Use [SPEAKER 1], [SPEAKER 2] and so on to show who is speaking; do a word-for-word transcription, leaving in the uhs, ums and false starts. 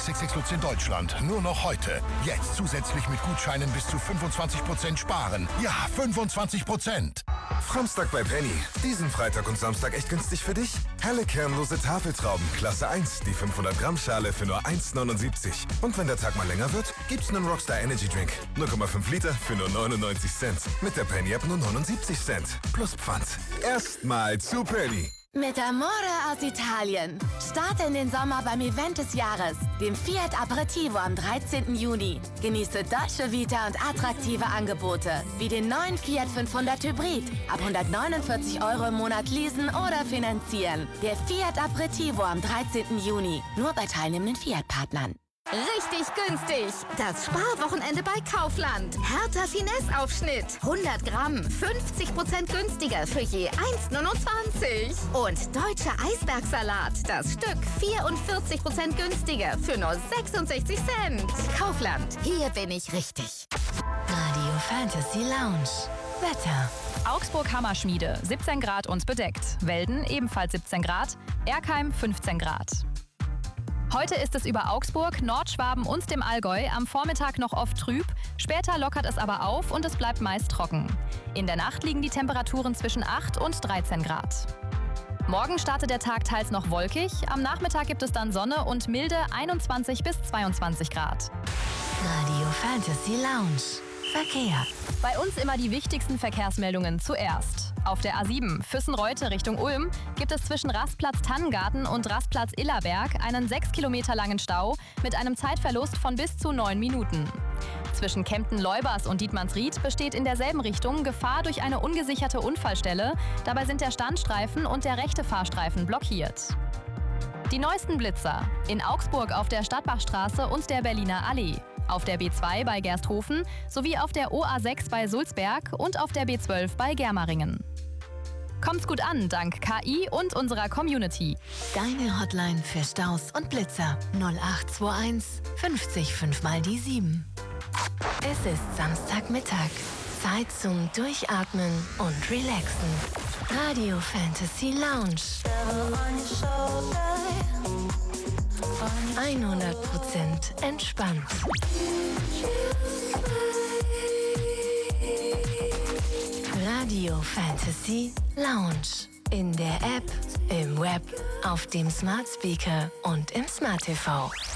[SPEAKER 1] sechs sechs sechs Lutz in Deutschland. Nur noch heute. Jetzt zusätzlich mit Gutscheinen bis zu fünfundzwanzig Prozent sparen. Ja, fünfundzwanzig Prozent.
[SPEAKER 2] Samstag bei Penny. Diesen Freitag und Samstag echt günstig für dich? Helle kernlose Tafeltrauben, Klasse eins, die fünfhundert Gramm Schale für nur eins neunundsiebzig. Und wenn der Tag mal länger wird, gibt's einen Rockstar Energy Drink. null Komma fünf Liter für nur neunundneunzig Cent. Mit der Penny App nur neunundsiebzig Cent. Plus Pfand. Erstmal zu Penny.
[SPEAKER 3] Mit Amore aus Italien. Starte in den Sommer beim Event des Jahres, dem Fiat Aperitivo am dreizehnten Juni. Genieße Dolce Vita und attraktive Angebote, wie den neuen Fiat fünfhundert Hybrid. Ab hundertneunundvierzig Euro im Monat leasen oder finanzieren. Der Fiat Aperitivo am dreizehnten Juni. Nur bei teilnehmenden Fiat-Partnern.
[SPEAKER 4] Richtig günstig. Das Sparwochenende bei Kaufland. Hertha Finesse-Aufschnitt. hundert Gramm. fünfzig Prozent günstiger für je eins neunundzwanzig. Und deutscher Eisbergsalat. Das Stück vierundvierzig Prozent günstiger für nur sechsundsechzig Cent. Kaufland. Hier bin ich richtig.
[SPEAKER 3] Radio Fantasy Lounge. Wetter.
[SPEAKER 5] Augsburg Hammerschmiede, siebzehn Grad und bedeckt. Welden ebenfalls siebzehn Grad. Erkheim fünfzehn Grad. Heute ist es über Augsburg, Nordschwaben und dem Allgäu am Vormittag noch oft trüb, später lockert es aber auf und es bleibt meist trocken. In der Nacht liegen die Temperaturen zwischen acht und dreizehn Grad. Morgen startet der Tag teils noch wolkig, am Nachmittag gibt es dann Sonne und milde einundzwanzig bis zweiundzwanzig Grad.
[SPEAKER 3] Radio Fantasy Lounge. Verkehr.
[SPEAKER 5] Bei uns immer die wichtigsten Verkehrsmeldungen zuerst. Auf der A sieben Füssen-Reute Richtung Ulm gibt es zwischen Rastplatz Tannengarten und Rastplatz Illerberg einen sechs Kilometer langen Stau mit einem Zeitverlust von bis zu neun Minuten. Zwischen Kempten-Leubers und Dietmannsried besteht in derselben Richtung Gefahr durch eine ungesicherte Unfallstelle. Dabei sind der Standstreifen und der rechte Fahrstreifen blockiert. Die neuesten Blitzer in Augsburg auf der Stadtbachstraße und der Berliner Allee. Auf der B zwei bei Gersthofen sowie auf der O A sechs bei Sulzberg und auf der B zwölf bei Germeringen. Kommt's gut an, dank K I und unserer Community.
[SPEAKER 3] Deine Hotline für Staus und Blitzer null acht zwei eins fünfzig fünf mal die sieben. Es ist Samstagmittag. Zeit zum Durchatmen und Relaxen. Radio Fantasy Lounge. hundert Prozent entspannt. Radio Fantasy Lounge. In der App, im Web, auf dem Smart Speaker und im Smart T V.